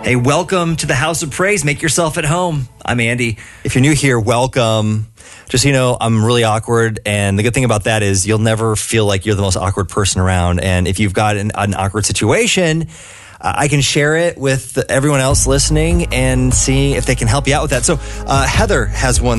Hey, welcome to the House of Praise. Make yourself at home. I'm Andy. If you're new here, welcome. Just so you know, I'm really awkward, and the good thing about that is you'll never feel like you're the most awkward person around. And if you've got an awkward situation, I can share it with everyone else listening and see if they can help you out with that. So Heather has one